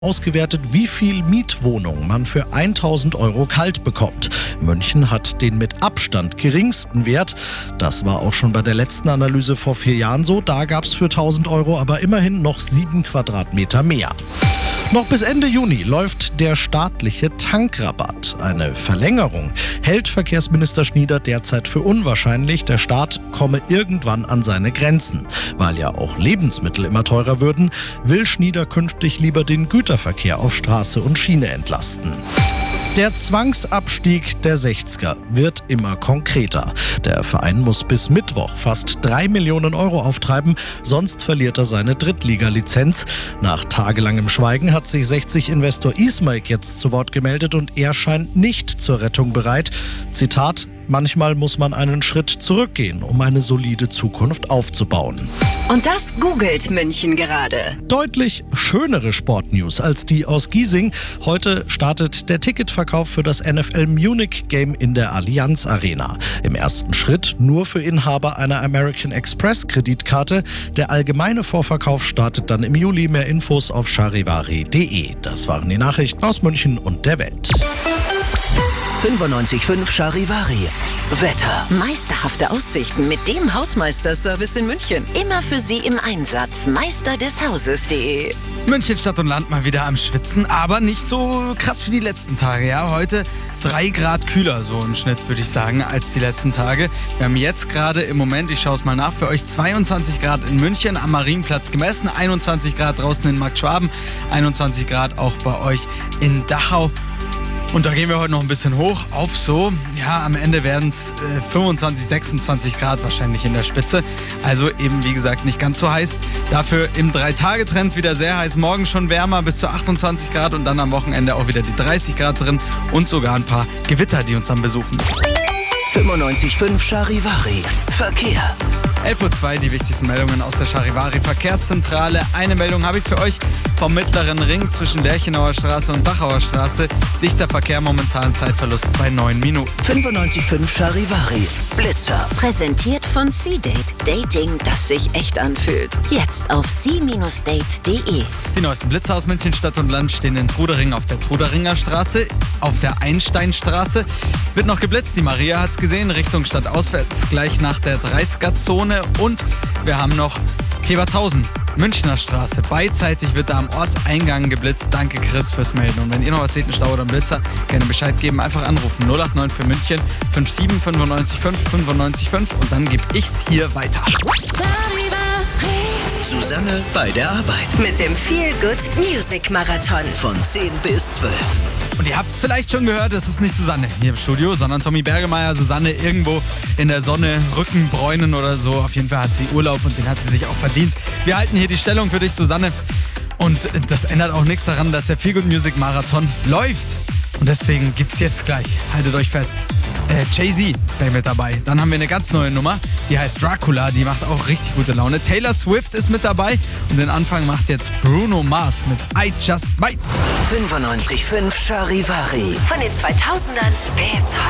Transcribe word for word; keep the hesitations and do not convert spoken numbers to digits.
Ausgewertet, wie viel Mietwohnung man für tausend Euro kalt bekommt. München hat den mit Abstand geringsten Wert. Das war auch schon bei der letzten Analyse vor vier Jahren so. Da gab es für tausend Euro aber immerhin noch sieben Quadratmeter mehr. Noch bis Ende Juni läuft der staatliche Tankrabatt. Eine Verlängerung hält Verkehrsminister Schnieder derzeit für unwahrscheinlich. Der Staat komme irgendwann an seine Grenzen. Weil ja auch Lebensmittel immer teurer würden, will Schnieder künftig lieber den Güterverkehr auf Straße und Schiene entlasten. Der Zwangsabstieg der sechziger wird immer konkreter. Der Verein muss bis Mittwoch fast drei Millionen Euro auftreiben, sonst verliert er seine Drittliga-Lizenz. Nach tagelangem Schweigen hat sich sechzig-Investor Ismaik jetzt zu Wort gemeldet und er scheint nicht zur Rettung bereit. Zitat: Manchmal muss man einen Schritt zurückgehen, um eine solide Zukunft aufzubauen. Und das googelt München gerade. Deutlich schönere Sportnews als die aus Giesing. Heute startet der Ticketverkauf für das N F L Munich Game in der Allianz Arena. Im ersten Schritt nur für Inhaber einer American Express Kreditkarte. Der allgemeine Vorverkauf startet dann im Juli. Mehr Infos auf charivari punkt de. Das waren die Nachrichten aus München und der Welt. fünfundneunzig Komma fünf Charivari. Wetter. Meisterhafte Aussichten mit dem Hausmeister-Service in München. Immer für Sie im Einsatz. meister des hauses punkt de. München Stadt und Land mal wieder am Schwitzen, aber nicht so krass wie die letzten Tage. Ja, heute drei Grad kühler so im Schnitt, würde ich sagen, als die letzten Tage. Wir haben jetzt gerade im Moment, ich schaue es mal nach, für euch zweiundzwanzig Grad in München am Marienplatz gemessen, einundzwanzig Grad draußen in Marktschwaben, einundzwanzig Grad auch bei euch in Dachau. Und da gehen wir heute noch ein bisschen hoch auf so, ja, am Ende werden es äh, fünfundzwanzig, sechsundzwanzig Grad wahrscheinlich in der Spitze. Also eben, wie gesagt, nicht ganz so heiß. Dafür im Drei-Tage-Trend wieder sehr heiß. Morgen schon wärmer bis zu achtundzwanzig Grad und dann am Wochenende auch wieder die dreißig Grad drin und sogar ein paar Gewitter, die uns dann besuchen. fünfundneunzig Komma fünf Charivari. Verkehr. elf Uhr zwei, die wichtigsten Meldungen aus der Charivari Verkehrszentrale. Eine Meldung habe ich für euch vom Mittleren Ring zwischen Lerchenauer Straße und Dachauer Straße. Dichter Verkehr, momentan Zeitverlust bei neun Minuten. fünfundneunzig Komma fünf Charivari. Blitzer. Präsentiert von C-Date. Dating, das sich echt anfühlt. Jetzt auf c Bindestrich date punkt de. Die neuesten Blitzer aus München Stadt und Land stehen in Trudering auf der Truderinger Straße. Auf der Einsteinstraße wird noch geblitzt. Die Maria hat's gesehen, Richtung Stadt auswärts, gleich nach der dreißiger-Zone. Und wir haben noch Klebertshausen, Münchner Straße. Beidseitig wird da am Ortseingang geblitzt. Danke Chris fürs Melden. Und wenn ihr noch was seht, einen Stau oder einen Blitzer, gerne Bescheid geben. Einfach anrufen. null acht neun für München fünf sieben neun fünf fünf neun fünf und dann gebe ich's hier weiter. Susanne bei der Arbeit. Mit dem Feel Good Music Marathon. Von zehn bis zwölf. Und ihr habt es vielleicht schon gehört, es ist nicht Susanne hier im Studio, sondern Tommy Bergemeier. Susanne irgendwo in der Sonne, Rückenbräunen oder so. Auf jeden Fall hat sie Urlaub und den hat sie sich auch verdient. Wir halten hier die Stellung für dich, Susanne. Und das ändert auch nichts daran, dass der Feel Good Music Marathon läuft. Und deswegen gibt's jetzt gleich, haltet euch fest, äh, Jay-Z ist gleich mit dabei. Dann haben wir eine ganz neue Nummer, die heißt Dracula, die macht auch richtig gute Laune. Taylor Swift ist mit dabei und den Anfang macht jetzt Bruno Mars mit I Just Might. fünfundneunzig Komma fünf Charivari. Von den zweitausendern bis heute.